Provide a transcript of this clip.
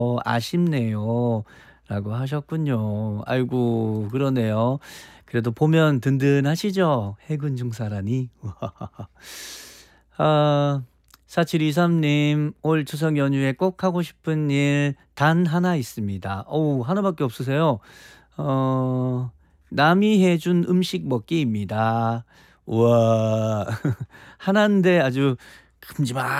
아쉽네요. 라고 하셨군요. 아이고 그러네요. 그래도 보면 든든하시죠? 해군 중사라니. 아 4723 님 올 추석 연휴에 꼭 하고 싶은 일 단 하나 있습니다. 어우 하나 밖에 없으세요? 어 남이 해준 음식 먹기입니다. 우와. 하나인데 아주 큼지막